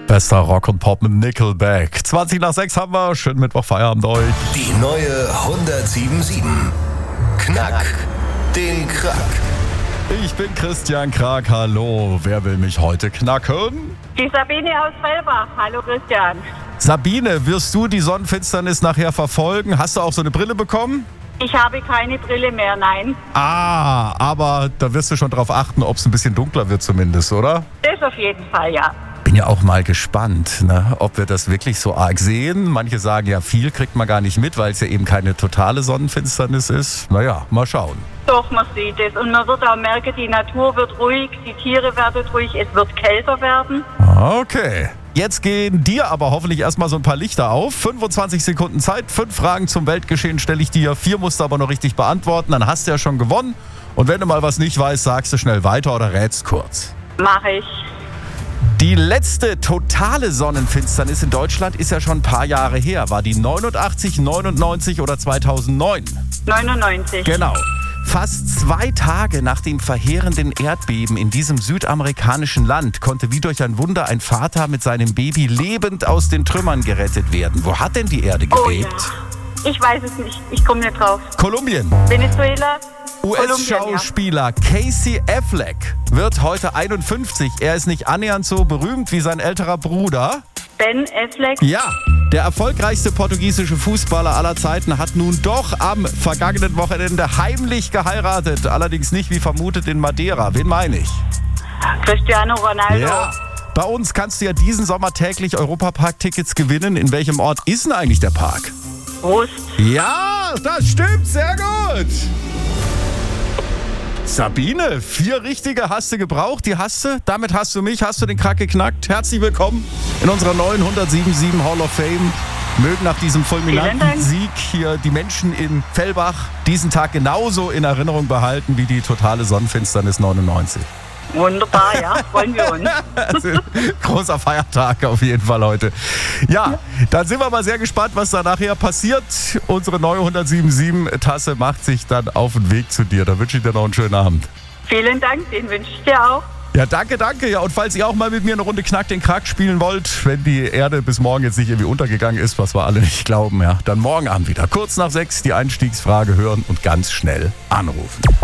Bester Rock und Pop mit Nickelback. 20 nach 6 haben wir. Schönen Mittwoch, Feierabend euch. Die neue 107.7. Knack den Krack. Ich bin Christian Krag. Hallo. Wer will mich heute knacken? Die Sabine aus Fellbach. Hallo Christian. Sabine, wirst du die Sonnenfinsternis nachher verfolgen? Hast du auch so eine Brille bekommen? Ich habe keine Brille mehr, nein. Aber da wirst du schon drauf achten, ob es ein bisschen dunkler wird zumindest, oder? Das auf jeden Fall, ja. Bin ja auch mal gespannt, ob wir das wirklich so arg sehen. Manche sagen ja, viel kriegt man gar nicht mit, weil es ja eben keine totale Sonnenfinsternis ist. Naja, mal schauen. Doch, man sieht es. Und man wird auch merken, die Natur wird ruhig, die Tiere werden ruhig, es wird kälter werden. Okay. Jetzt gehen dir aber hoffentlich erstmal so ein paar Lichter auf. 25 Sekunden Zeit, 5 Fragen zum Weltgeschehen stelle ich dir. 4 musst du aber noch richtig beantworten, dann hast du ja schon gewonnen. Und wenn du mal was nicht weißt, sagst du schnell weiter oder rätst kurz. Mache ich. Die letzte totale Sonnenfinsternis in Deutschland ist ja schon ein paar Jahre her. War die 89, 99 oder 2009? 99. Genau. Fast 2 Tage nach dem verheerenden Erdbeben in diesem südamerikanischen Land konnte wie durch ein Wunder ein Vater mit seinem Baby lebend aus den Trümmern gerettet werden. Wo hat denn die Erde gebebt? Ja. Ich weiß es nicht. Ich komme nicht drauf. Kolumbien. Venezuela. US-Schauspieler Casey Affleck wird heute 51. Er ist nicht annähernd so berühmt wie sein älterer Bruder. Ben Affleck. Ja, der erfolgreichste portugiesische Fußballer aller Zeiten hat nun doch am vergangenen Wochenende heimlich geheiratet. Allerdings nicht wie vermutet in Madeira. Wen meine ich? Cristiano Ronaldo. Ja. Bei uns kannst du ja diesen Sommer täglich Europapark-Tickets gewinnen. In welchem Ort ist denn eigentlich der Park? Prost. Ja, das stimmt. Sehr gut. Sabine, 4 richtige hast du gebraucht, die hast du. Damit hast du mich, hast du den Krack geknackt. Herzlich willkommen in unserer neuen 107.7 Hall of Fame. Mögen nach diesem fulminanten Sieg hier die Menschen in Fellbach diesen Tag genauso in Erinnerung behalten wie die totale Sonnenfinsternis 99. Wunderbar, ja, freuen wir uns. Großer Feiertag auf jeden Fall heute. Ja, dann sind wir mal sehr gespannt, was da nachher passiert. Unsere neue 107.7 Tasse macht sich dann auf den Weg zu dir. Da wünsche ich dir noch einen schönen Abend. Vielen Dank, den wünsche ich dir auch. Ja, danke. Ja, und falls ihr auch mal mit mir eine Runde Knack den Krack spielen wollt, wenn die Erde bis morgen jetzt nicht irgendwie untergegangen ist, was wir alle nicht glauben, ja, dann morgen Abend wieder. Kurz nach 6 die Einstiegsfrage hören und ganz schnell anrufen.